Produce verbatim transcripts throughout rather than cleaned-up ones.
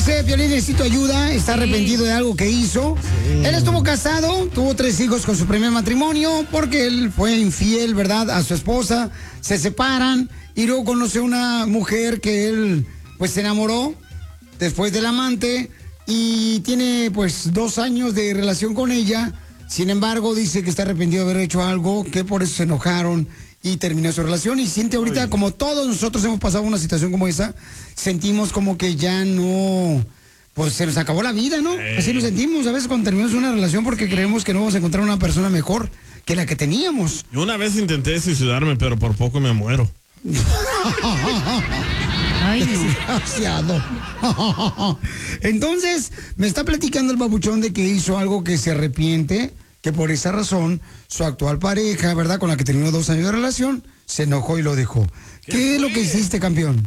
dice, Piolín, necesito ayuda, está arrepentido de algo que hizo. Sí. Él estuvo casado, tuvo tres hijos con su primer matrimonio, porque él fue infiel, ¿verdad?, a su esposa. Se separan y luego conoce una mujer que él, pues, se enamoró después del amante y tiene, pues, dos años de relación con ella. Sin embargo, dice que está arrepentido de haber hecho algo, que por eso se enojaron y terminó su relación. Y siente ahorita, como todos nosotros hemos pasado una situación como esa, sentimos como que ya no, pues se nos acabó la vida, ¿no? Eh. Así nos sentimos a veces cuando terminamos una relación porque creemos que no vamos a encontrar una persona mejor que la que teníamos. Yo una vez intenté suicidarme, pero por poco me muero. Ay, desgraciado. Entonces, me está platicando el babuchón de que hizo algo que se arrepiente, que por esa razón su actual pareja, ¿verdad?, con la que terminó dos años de relación, se enojó y lo dejó. ¿Qué, ¿Qué es lo que hiciste, campeón?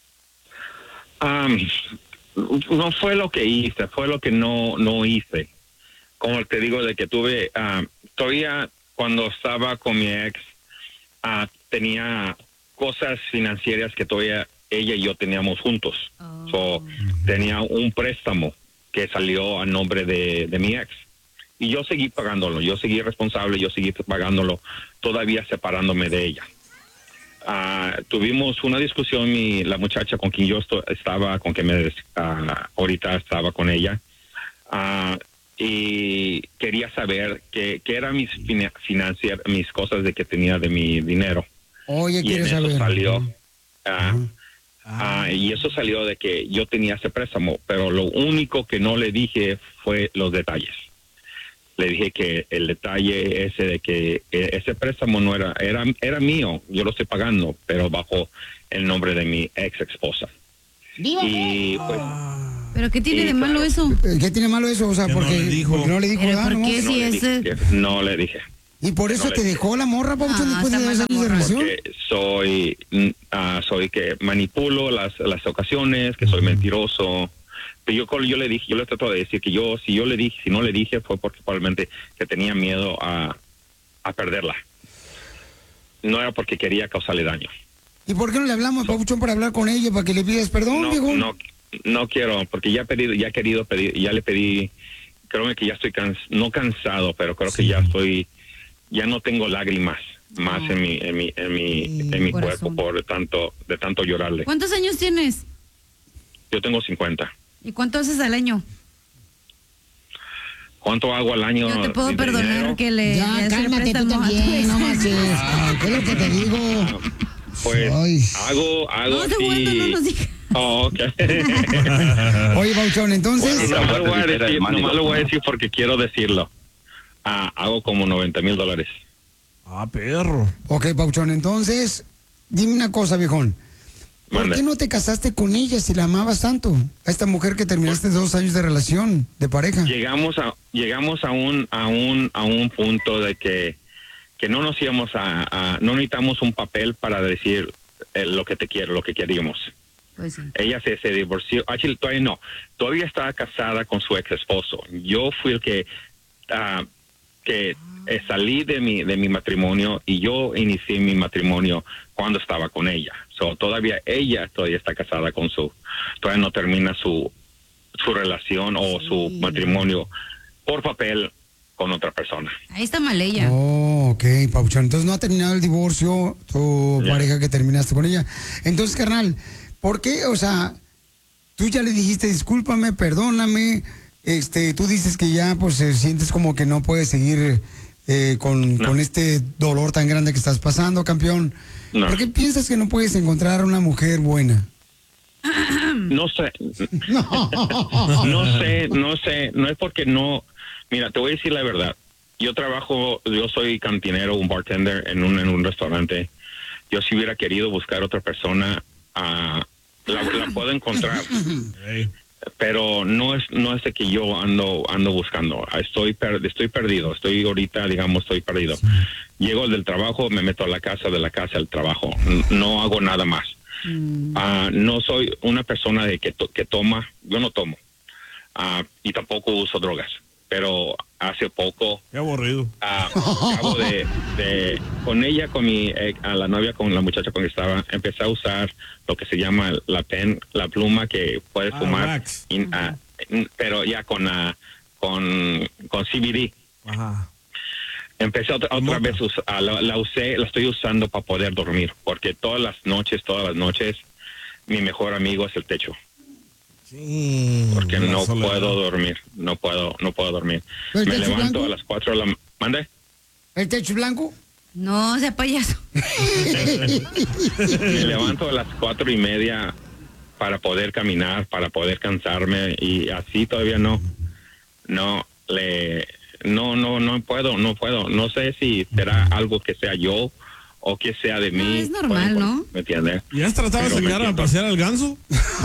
Um, no fue lo que hice, fue lo que no no hice. Como te digo, de que tuve, uh, todavía cuando estaba con mi ex, uh, tenía cosas financieras que todavía ella y yo teníamos juntos. Oh. So, tenía un préstamo que salió a nombre de, de mi ex. Y yo seguí pagándolo, yo seguí responsable, yo seguí pagándolo, todavía separándome de ella. Uh, tuvimos una discusión, mi, la muchacha con quien yo esto, estaba, con que me, uh, ahorita estaba con ella, uh, y quería saber qué qué eran mis financiar, mis cosas de que tenía de mi dinero. Oye, y ¿quieres en eso saber? salió, uh, uh-huh. uh, y eso salió de que yo tenía ese préstamo, pero lo único que no le dije fue los detalles. Le dije que el detalle ese de que ese préstamo no era, era, era mío, yo lo estoy pagando, pero bajo el nombre de mi ex esposa. Y pues, ¿pero qué tiene de malo eso? ¿Qué tiene malo eso? O sea, porque no le dijo, porque no le dijo nada, ¿por qué no? si no, ese... le dije, no le dije. ¿Y por eso no te dejó la morra, Pabuchón, Ah, después de dos años de relación? Porque soy, uh, soy que manipulo las, las ocasiones, que soy mentiroso. Pero yo, yo le dije, yo le trato de decir que yo, si yo le dije, si no le dije, fue porque probablemente que tenía miedo a, a perderla. No era porque quería causarle daño. ¿Y por qué no le hablamos, Pabuchón, para hablar con ella, para que le pidas perdón, no, viejo? No, no quiero, porque ya he pedido, ya he querido pedir, ya le pedí, creo que ya estoy cans, no cansado, pero creo sí. que ya estoy, ya no tengo lágrimas más oh. en mi, en mi, en mi, sí, en mi cuerpo por tanto, de tanto llorarle. ¿Cuántos años tienes? Yo tengo cincuenta. ¿Y cuánto haces al año? ¿Cuánto hago al año? Yo te puedo perdonar dinero? que le... Ya, cálmate tú también, no más. Ah, ¿qué es lo que te digo? Pues Ay. hago, hago no, así... Vuelta, no nos digas. Oh, ok. Oye, Pabuchón, entonces... Bueno, nomás lo voy a decir, nomás lo voy a decir porque quiero decirlo. Ah, hago como noventa mil dólares. Ah, perro. Ok, Pabuchón, entonces, dime una cosa, viejón. ¿Por Mande. qué no te casaste con ella si la amabas tanto? A esta mujer que terminaste dos años de relación, de pareja. Llegamos a llegamos a un a un a un punto de que que no nos íbamos a, a no necesitamos un papel para decir eh, lo que te quiero, lo que queríamos. Pues sí. Ella se, se divorció, actually, todavía no, todavía estaba casada con su ex esposo. Yo fui el que uh, que eh, salí de mi de mi matrimonio y yo inicié mi matrimonio cuando estaba con ella. So, todavía ella todavía está casada con su, todavía no termina su su relación o sí. su matrimonio por papel con otra persona. Ahí está mal ella. Oh, ok, Pabuchón. Entonces no ha terminado el divorcio tu yeah. pareja que terminaste con ella. Entonces, carnal, ¿por qué? O sea, tú ya le dijiste discúlpame, perdóname. Este, tú dices que ya pues eh, sientes como que no puedes seguir eh, con, no. con este dolor tan grande que estás pasando, campeón. No. ¿Por qué piensas que no puedes encontrar una mujer buena? No sé. No. no sé, no sé. No es porque no... Mira, te voy a decir la verdad. Yo trabajo, yo soy cantinero, un bartender en un, en un restaurante. Yo si hubiera querido buscar otra persona, uh, la, la puedo encontrar. Hey. Pero no es no es de que yo ando ando buscando. Estoy per, estoy perdido. Estoy ahorita, digamos, estoy perdido. Sí. Llego del trabajo, me meto a la casa, de la casa al trabajo. No hago nada más. Mm. Uh, no soy una persona de que, to, que toma. Yo no tomo. Uh, y tampoco uso drogas. pero hace poco, Qué aburrido. ah, acabo de, de, con ella, con mi, eh, a la novia, con la muchacha con que estaba, empecé a usar lo que se llama la pen, la pluma que puedes Ah, fumar, wax. in- ah, in- pero ya con, ah, con, con C B D. Ajá. Empecé otra, otra vez, us- ah, la, la usé, la estoy usando para poder dormir, porque todas las noches, todas las noches, mi mejor amigo es el techo, Sí. porque la no soledad. puedo dormir, no puedo, no puedo dormir. ¿El Me techo levanto blanco? a las cuatro de la ¿mande? ¿El techo blanco? No, sea payaso. Me levanto a las cuatro y media para poder caminar, para poder cansarme, y así todavía no, no le, no, no, no puedo, no puedo, no sé si será algo que sea yo o que sea de mí. No, es normal, Bueno, ¿no? ¿Me entiendes? ¿Ya has tratado de Pero me enseñar a siento- pasear al ganso?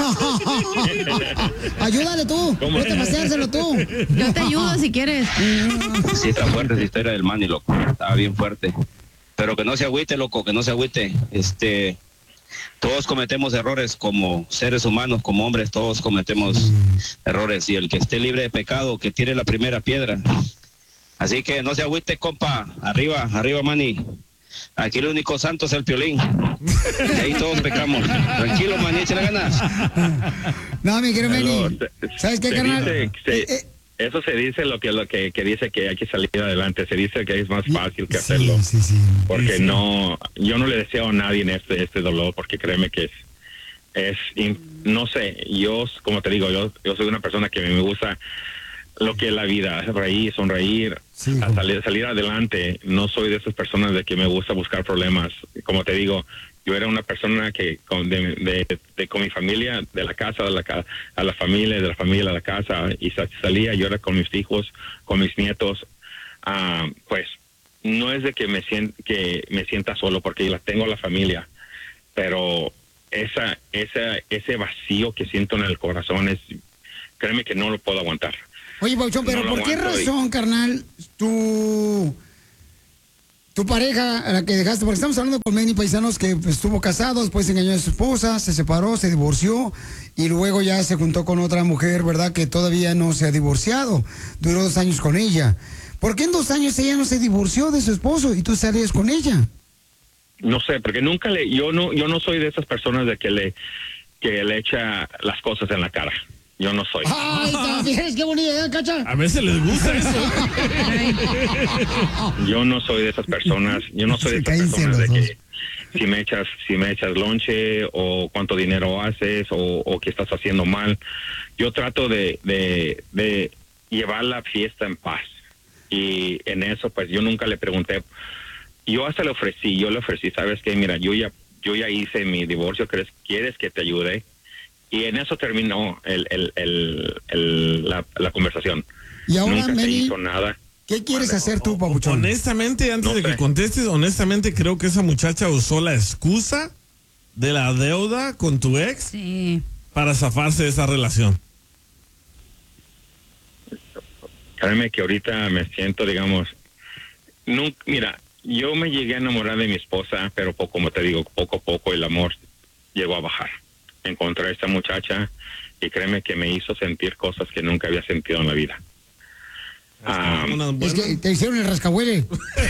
Ayúdale tú, ¿Cómo? vete a paseárselo tú. Yo te ayudo si quieres. Sí, está fuerte esa historia del Manny, loco. Estaba bien fuerte. Pero que no se agüite, loco, que no se agüite. Este, todos cometemos errores como seres humanos, como hombres, todos cometemos errores. Y el que esté libre de pecado, que tire la primera piedra. Así que no se agüite, compa. Arriba, arriba, Manny. Aquí el único santo es el Piolín. Y ahí todos pecamos. Tranquilo, Manny, échale ganas. No, mi querido Pero Meni. se- ¿Sabes qué, se carnal? dice- se- Eh, eh, Eso se dice lo que lo que, que dice que hay que salir adelante, se dice que es más fácil que sí, hacerlo. sí, sí. Porque Sí, sí. no, yo no le deseo a nadie en este, este dolor, porque créeme que es, es, in- no sé, yo, como te digo, yo, yo soy una persona que me gusta lo que es la vida, reír, sonreír, Sí, a hijo. salir, salir adelante. No soy de esas personas de que me gusta buscar problemas. Como te digo, yo era una persona que con, de, de- de- con mi familia, de la casa de la ca- a la familia, de la familia a la casa, y sa- salía, yo era con mis hijos, con mis nietos. Ah, pues no es de que me sienta que me sienta solo, porque la tengo la familia, pero esa esa ese vacío que siento en el corazón es, créeme que no lo puedo aguantar. Oye, Pauchón, pero No lo ¿por qué aguanto y- razón, carnal, tu, tu pareja, a la que dejaste? Porque estamos hablando con Manny Paisanos, que pues, estuvo casado, después engañó a su esposa, se separó, se divorció y luego ya se juntó con otra mujer, ¿verdad? Que todavía no se ha divorciado. Duró dos años con ella. ¿Por qué en dos años ella no se divorció de su esposo y tú salías con ella? No sé, porque nunca le, yo no, yo no soy de esas personas de que le, que le echa las cosas en la cara. Yo no soy. ¡Ay, también! ¡Qué bonita, ¿eh, Cacha! A veces les gusta eso. Yo no soy de esas personas. Yo no soy de Se esas caen personas de celos, que si me echas, si me echas lonche o cuánto dinero haces o, o que estás haciendo mal. Yo trato de, de, de llevar la fiesta en paz. Y en eso, pues yo nunca le pregunté. Yo hasta le ofrecí, yo le ofrecí, ¿sabes qué? Mira, yo ya, yo ya hice mi divorcio, ¿crees, ¿quieres que te ayude? Y en eso terminó el, el, el, el- la, la conversación. Y ahora, Nunca se Manny, hizo nada. ¿qué quieres hacer tú, Papuchón? Honestamente, antes No de que sé. contestes, honestamente creo que esa muchacha usó la excusa de la deuda con tu ex Sí. para zafarse de esa relación. Créeme que ahorita me siento, digamos, nunca, mira, yo me llegué a enamorar de mi esposa, pero poco, como te digo, poco a poco el amor llegó a bajar. Encontré a esta muchacha y créeme que me hizo sentir cosas que nunca había sentido en la vida. Ah, Una Es buena- que te hicieron el rascahuele.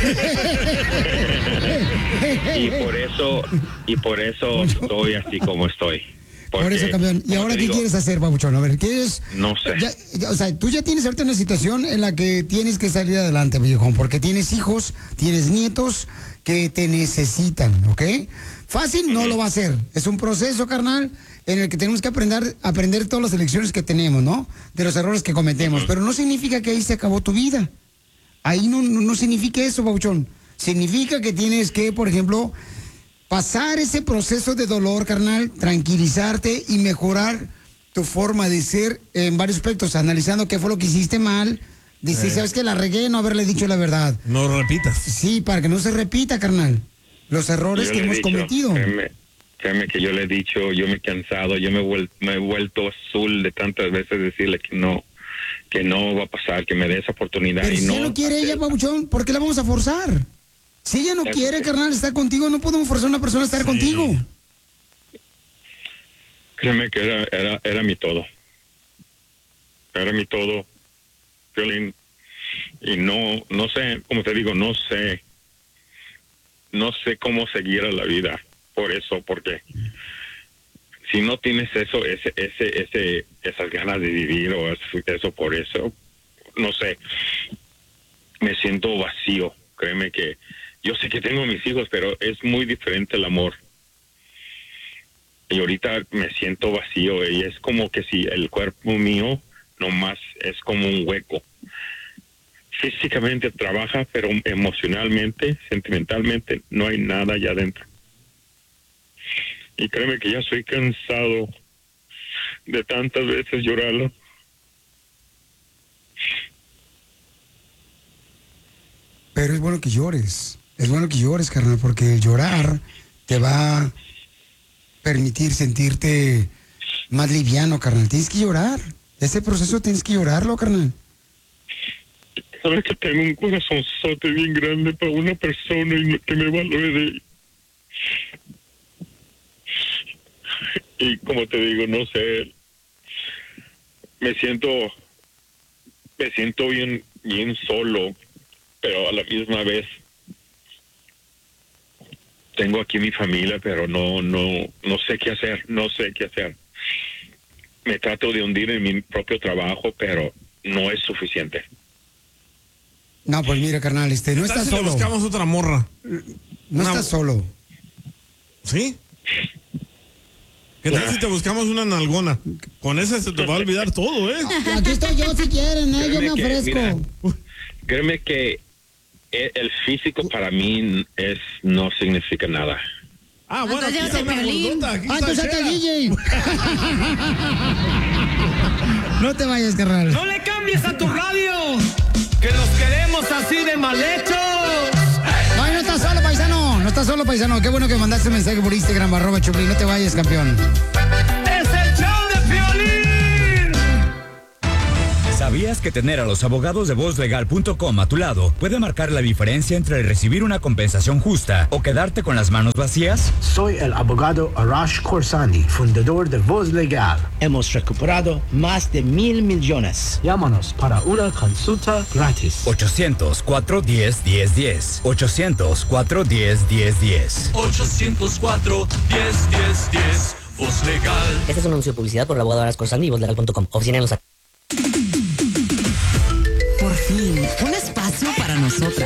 y por eso, y por eso estoy así como estoy. Por Porque, eso, campeón. ¿Y como ahora te qué digo, quieres hacer, Papuchón? A ver, ¿quieres...? No sé. Ya- ya, o sea, tú ya tienes ahorita una situación en la que tienes que salir adelante, viejón, porque tienes hijos, tienes nietos que te necesitan, ¿ok? Fácil no lo va a ser. Es un proceso, carnal, en el que tenemos que aprender, aprender todas las lecciones que tenemos, ¿no? De los errores que cometemos. Pero no significa que ahí se acabó tu vida. Ahí no, no, no significa eso, Papuchón. Significa que tienes que, por ejemplo, pasar ese proceso de dolor, carnal, tranquilizarte y mejorar tu forma de ser en varios aspectos, analizando qué fue lo que hiciste mal, decir, Eh. ¿sabes qué? La regué, no haberle dicho la verdad. No repitas. Sí, para que no se repita, carnal, los errores yo que le he hemos dicho, cometido. Créeme, créeme que yo le he dicho, yo me he cansado, yo me he, vuel- me he vuelto azul de tantas veces decirle que no, que no va a pasar, que me dé esa oportunidad. Pero y si no, ella no quiere ella, Pabuchón, ¿por qué la vamos a forzar? Si ella no Eso quiere, sí. carnal, estar contigo, no podemos forzar a una persona a estar Sí. contigo. Créeme que era, era, era mi todo. Era mi todo. Violín, y no, no sé, como te digo, no sé, no sé cómo seguir a la vida por eso, porque si no tienes eso, ese, ese, ese, esas ganas de vivir o eso por eso, no sé, me siento vacío. Créeme que yo sé que tengo mis hijos, pero es muy diferente el amor. Y ahorita me siento vacío y es como que si el cuerpo mío nomás es como un hueco. Físicamente trabaja, pero emocionalmente, sentimentalmente, no hay nada allá adentro. Y créeme que ya estoy cansado de tantas veces llorarlo. Pero es bueno que llores. Es bueno que llores, carnal, porque el llorar te va a permitir sentirte más liviano, carnal. Tienes que llorar. Ese proceso tienes que llorarlo, carnal. Sabes que tengo un corazonzote bien grande para una persona y que me valore. Y como te digo, no sé, me siento, me siento bien, bien solo, pero a la misma vez tengo aquí mi familia, pero no, no, no sé qué hacer, no sé qué hacer. Me trato de hundir en mi propio trabajo, pero no es suficiente. No, pues mira, carnal, este, no estás si le solo. buscamos otra morra? No Una- estás solo. ¿Sí? ¿Qué tal si te buscamos una nalgona? Con esa se te va a olvidar todo, ¿eh? Aquí estoy yo si quieren, ¿eh? Yo me Créeme que, ofrezco. mira, créeme que el, el físico para mí es no significa nada. Ah, bueno, aquí Entonces, está una Piolín. gordota. Aquí Ah, está entonces hasta el Chela. D J. No te vayas, carnal. No le cambies a tu radio, que los queremos así de mal hechos. No, no estás solo, paisano. No estás solo, paisano. Qué bueno que mandaste un mensaje por Instagram, arroba Choplin. No te vayas, campeón. Es el show de Piolín. ¿Sabías que tener a los abogados de voz legal punto com a tu lado puede marcar la diferencia entre recibir una compensación justa o quedarte con las manos vacías? Soy el abogado Arash Khorsandi, fundador de Voz Legal. Hemos recuperado más de mil millones. Llámanos para una consulta gratis. ochocientos, cuatro uno cero, uno cero uno cero. ochocientos, cuatro uno cero, uno cero uno cero. ochocientos cuatro, diez, diez, diez. Voz Legal. Este es un anuncio de publicidad por el abogado Arash Khorsandi y voz legal punto com. Oficina en los... Por fin, un espacio para nosotros.